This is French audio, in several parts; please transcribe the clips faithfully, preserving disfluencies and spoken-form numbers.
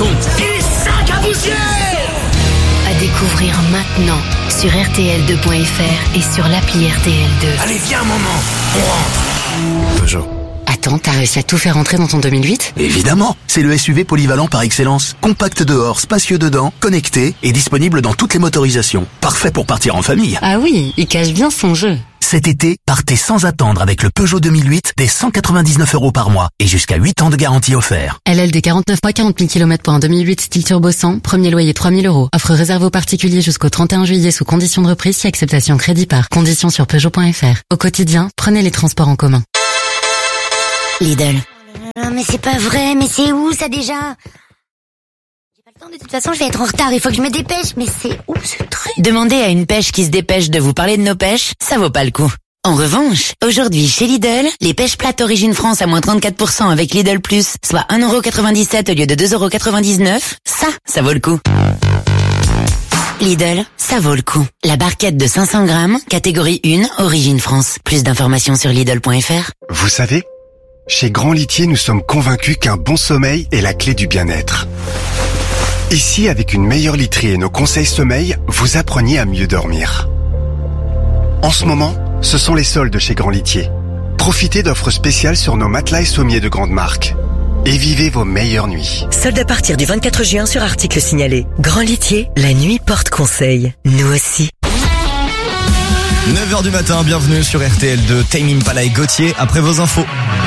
carton et sac à poussière. À découvrir maintenant sur R T L deux point F R et sur l'appli R T L deux. Allez, viens, maman, on rentre. Peugeot. Attends, t'as réussi à tout faire rentrer dans ton deux mille huit ? Évidemment, c'est le S U V polyvalent par excellence. Compact dehors, spacieux dedans, connecté et disponible dans toutes les motorisations. Parfait pour partir en famille. Ah oui, il cache bien son jeu. Cet été, partez sans attendre avec le Peugeot deux mille huit dès cent quatre-vingt-dix-neuf euros par mois et jusqu'à huit ans de garantie offert. L L D quarante-neuf mois, quarante mille kilomètres pour un deux mille huit style turbo cent, premier loyer trois mille euros. Offre réservée aux particuliers jusqu'au trente et un juillet sous condition de reprise si acceptation crédit par. Conditions sur Peugeot point F R. Au quotidien, prenez les transports en commun. Lidl. Non, mais c'est pas vrai, mais c'est où ça déjà? J'ai pas le temps, de toute façon je vais être en retard, il faut que je me dépêche, mais c'est où ce truc? Demandez à une pêche qui se dépêche de vous parler de nos pêches, ça vaut pas le coup. En revanche, aujourd'hui chez Lidl, les pêches plates Origine France à moins trente-quatre pour cent avec Lidl Plus, soit un euro quatre-vingt-dix-sept au lieu de deux euros quatre-vingt-dix-neuf, ça, ça vaut le coup. Lidl, ça vaut le coup. La barquette de cinq cents grammes, catégorie un, Origine France. Plus d'informations sur Lidl point F R. Vous savez, chez Grand Litier, nous sommes convaincus qu'un bon sommeil est la clé du bien-être. Ici, avec une meilleure literie et nos conseils sommeil, vous appreniez à mieux dormir. En ce moment, ce sont les soldes chez Grand Litier. Profitez d'offres spéciales sur nos matelas et sommiers de grande marque. Et vivez vos meilleures nuits. Soldes à partir du vingt-quatre juin sur articles signalés. Grand Litier, la nuit porte conseil. Nous aussi. neuf heures du matin, bienvenue sur R T L deux, Tame Impala et Gauthier, après vos infos.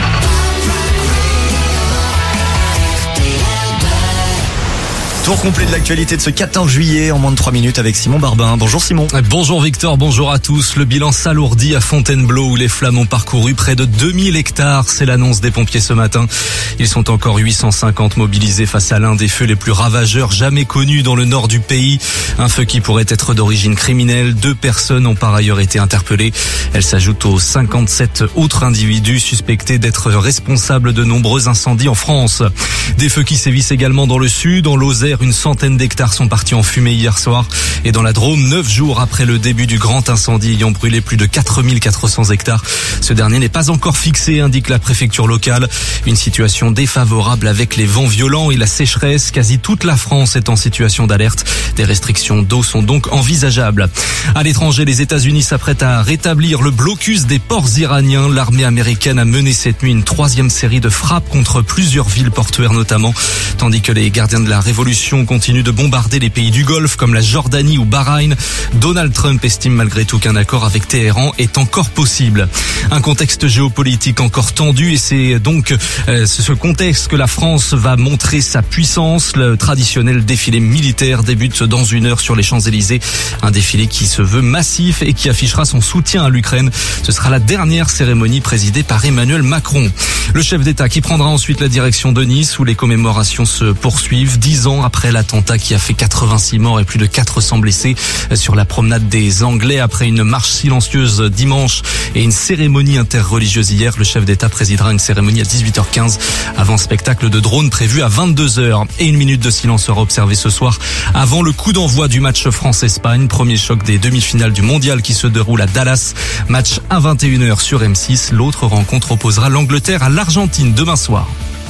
Tour complet de l'actualité de ce quatorze juillet en moins de trois minutes avec Simon Barbin. Bonjour Simon. Bonjour Victor, bonjour à tous. Le bilan s'alourdit à Fontainebleau où les flammes ont parcouru près de deux mille hectares. C'est l'annonce des pompiers ce matin. Ils sont encore huit cent cinquante mobilisés face à l'un des feux les plus ravageurs jamais connus dans le nord du pays. Un feu qui pourrait être d'origine criminelle. Deux personnes ont par ailleurs été interpellées. Elles s'ajoutent aux cinquante-sept autres individus suspectés d'être responsables de nombreux incendies en France. Des feux qui sévissent également dans le sud, en Lozère. Une centaine d'hectares sont partis en fumée hier soir. Et dans la Drôme, neuf jours après le début du grand incendie ayant brûlé plus de quatre mille quatre cents hectares. Ce dernier n'est pas encore fixé, indique la préfecture locale. Une situation défavorable avec les vents violents et la sécheresse. Quasi toute la France est en situation d'alerte. Des restrictions d'eau sont donc envisageables. À l'étranger, les États-Unis s'apprêtent à rétablir le blocus des ports iraniens. L'armée américaine a mené cette nuit une troisième série de frappes contre plusieurs villes portuaires notamment, tandis que les gardiens de la révolution continue de bombarder les pays du Golfe comme la Jordanie ou Bahreïn. Donald Trump estime malgré tout qu'un accord avec Téhéran est encore possible. Un contexte géopolitique encore tendu et c'est donc euh, ce contexte que la France va montrer sa puissance. Le traditionnel défilé militaire débute dans une heure sur les Champs-Élysées. Un défilé qui se veut massif et qui affichera son soutien à l'Ukraine. Ce sera la dernière cérémonie présidée par Emmanuel Macron. Le chef d'État qui prendra ensuite la direction de Nice où les commémorations se poursuivent. Dix ans après l'attentat qui a fait quatre-vingt-six morts et plus de quatre cents blessés sur la promenade des Anglais. Après une marche silencieuse dimanche et une cérémonie interreligieuse hier, le chef d'État présidera une cérémonie à dix-huit heures quinze avant spectacle de drone prévu à vingt-deux heures. Et une minute de silence sera observée ce soir avant le coup d'envoi du match France-Espagne. Premier choc des demi-finales du mondial qui se déroule à Dallas. Match à vingt et une heures sur M six. L'autre rencontre opposera l'Angleterre à l'Argentine demain soir.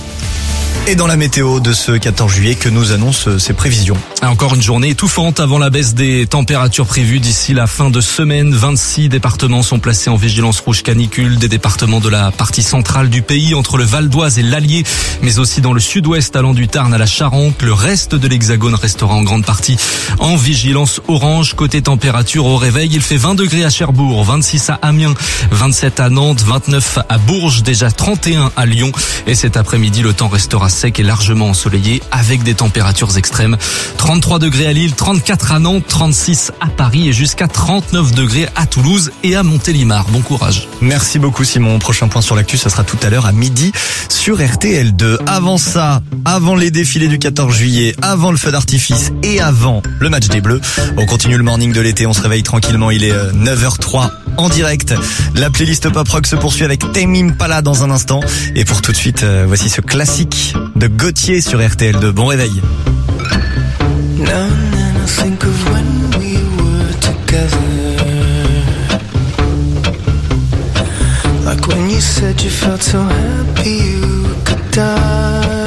Et dans la météo de ce quatorze juillet, que nous annoncent ces prévisions. Encore une journée étouffante avant la baisse des températures prévues d'ici la fin de semaine. vingt-six départements sont placés en vigilance rouge canicule. Des départements de la partie centrale du pays, entre le Val d'Oise et l'Allier, mais aussi dans le sud-ouest allant du Tarn à la Charente. Le reste de l'Hexagone restera en grande partie en vigilance orange. Côté température au réveil, il fait vingt degrés à Cherbourg, vingt-six à Amiens, vingt-sept à Nantes, vingt-neuf à Bourges, déjà trente et un à Lyon. Et cet après-midi, le temps restera sec et largement ensoleillé avec des températures extrêmes. trente-trois degrés à Lille, trente-quatre à Nantes, trente-six à Paris et jusqu'à trente-neuf degrés à Toulouse et à Montélimar. Bon courage. Merci beaucoup Simon. Prochain point sur l'actu, ça sera tout à l'heure à midi sur R T L deux. Avant ça, avant les défilés du quatorze juillet, avant le feu d'artifice et avant le match des Bleus, on continue le morning de l'été, on se réveille tranquillement, il est neuf heures trois en direct. La playlist Pop Rock se poursuit avec Tame Impala dans un instant. Et pour tout de suite, euh, voici ce classique de Gauthier sur R T L deux. Bon réveil. Now and then I think of when we were together, like when you said you felt so happy you could die.